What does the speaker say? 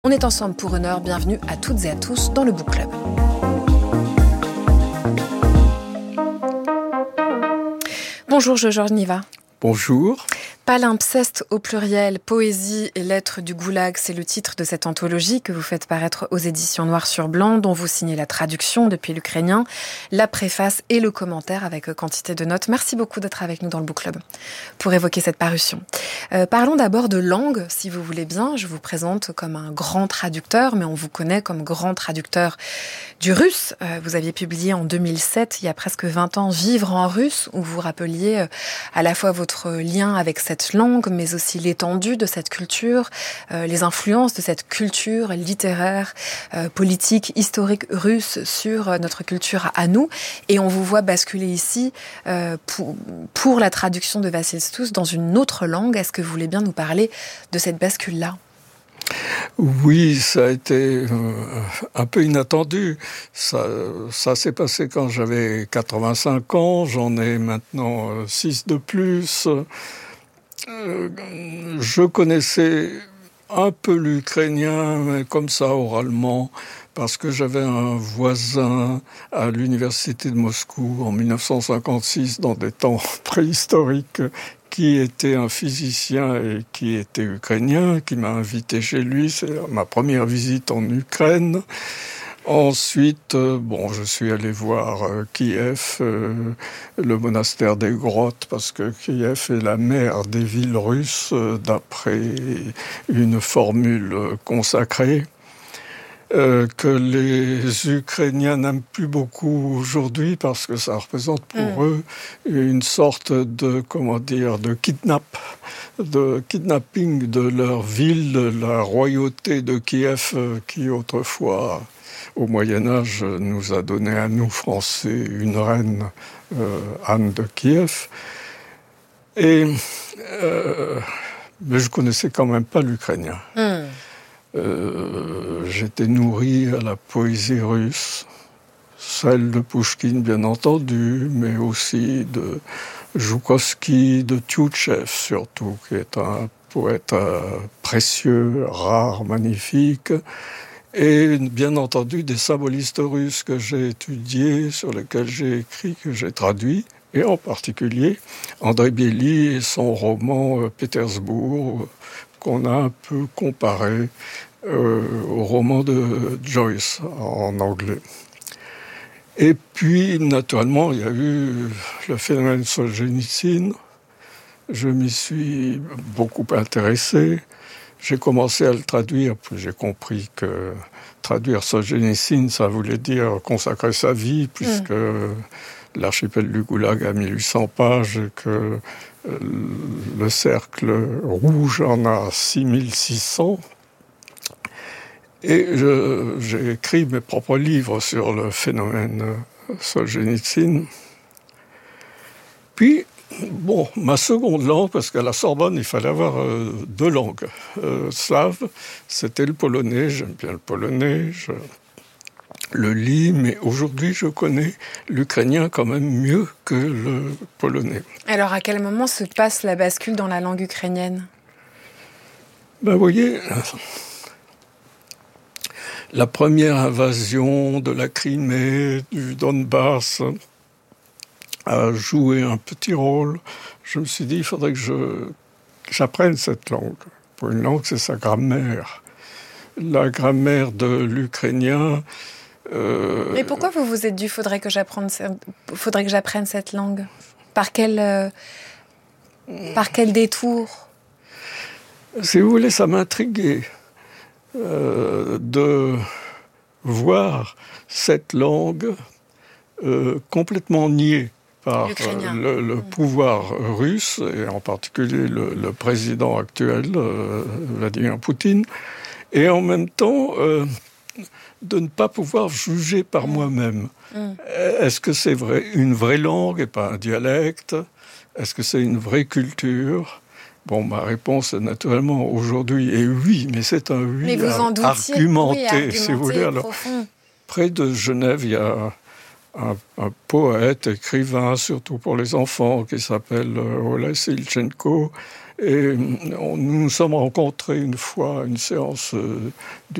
On est ensemble pour une heure, bienvenue à toutes et à tous dans le Book Club. Bonjour Georges Niva. Bonjour. Palimpseste au pluriel, poésie et lettres du goulag, c'est le titre de cette anthologie que vous faites paraître aux éditions Noir sur Blanc, dont vous signez la traduction depuis l'ukrainien, la préface et le commentaire avec quantité de notes. Merci beaucoup d'être avec nous dans le Book Club pour évoquer cette parution. Parlons d'abord de langue, si vous voulez bien. Je vous présente comme un grand traducteur, mais on vous connaît comme grand traducteur du russe. Vous aviez publié en 2007, il y a presque 20 ans, Vivre en russe, où vous rappeliez à la fois votre lien avec cette langue, mais aussi l'étendue de cette culture, les influences de cette culture littéraire, politique, historique russe sur notre culture à nous. Et on vous voit basculer ici pour la traduction de Vassil Stous dans une autre langue. Est-ce que vous voulez bien nous parler de cette bascule-là ? Oui, ça a été un peu inattendu. Ça s'est passé quand j'avais 85 ans, j'en ai maintenant 6 de plus. Je connaissais un peu l'ukrainien, mais comme ça, oralement, parce que j'avais un voisin à l'université de Moscou en 1956, dans des temps préhistoriques, qui était un physicien et qui était ukrainien, qui m'a invité chez lui. C'est ma première visite en Ukraine. Ensuite, je suis allé voir Kiev, le monastère des grottes, parce que Kiev est la mère des villes russes, d'après une formule consacrée. Que les Ukrainiens n'aiment plus beaucoup aujourd'hui parce que ça représente pour eux une sorte de kidnapping de leur ville, de la royauté de Kiev qui autrefois, au Moyen-Âge, nous a donné à nous Français une reine, Anne de Kiev. Mais je connaissais quand même pas l'ukrainien. J'étais nourri à la poésie russe, celle de Pouchkine bien entendu, mais aussi de Joukovski, de Tchoutchev surtout, qui est un poète précieux, rare, magnifique, et bien entendu des symbolistes russes que j'ai étudiés, sur lesquels j'ai écrit, que j'ai traduit, et en particulier André Bieli et son roman Pétersbourg, qu'on a un peu comparé au roman de Joyce en anglais. Et puis, naturellement, il y a eu le phénomène Solzhenitsyn. Je m'y suis beaucoup intéressé. J'ai commencé à le traduire, puis j'ai compris que traduire Solzhenitsyn, ça voulait dire consacrer sa vie, puisque l'archipel du Goulag a 1800 pages et que le cercle rouge en a 6600. Et j'ai écrit mes propres livres sur le phénomène Solzhenitsyn. Puis, ma seconde langue, parce qu'à la Sorbonne, il fallait avoir 2 langues slaves, c'était le polonais. J'aime bien le polonais, je le lis, mais aujourd'hui, je connais l'ukrainien quand même mieux que le polonais. Alors, à quel moment se passe la bascule dans la langue ukrainienne ? Vous voyez, la première invasion de la Crimée, du Donbass, a joué un petit rôle. Je me suis dit, il faudrait que j'apprenne cette langue. Pour une langue, c'est sa grammaire. La grammaire de l'ukrainien. Mais pourquoi vous vous êtes dit, faudrait que j'apprenne cette langue ? Par quel détour ? Si vous voulez, ça m'intriguait de voir cette langue complètement niée par le pouvoir russe, et en particulier le président actuel, Vladimir Poutine, et en même temps de ne pas pouvoir juger par moi-même. Est-ce que c'est une vraie langue et pas un dialecte ? Est-ce que c'est une vraie culture ? Ma réponse, naturellement, aujourd'hui est oui, mais c'est un oui argumenté, si vous voulez. Alors, près de Genève, il y a un poète, écrivain, surtout pour les enfants, qui s'appelle Oleg Ilchenko. Et nous nous sommes rencontrés une fois à une séance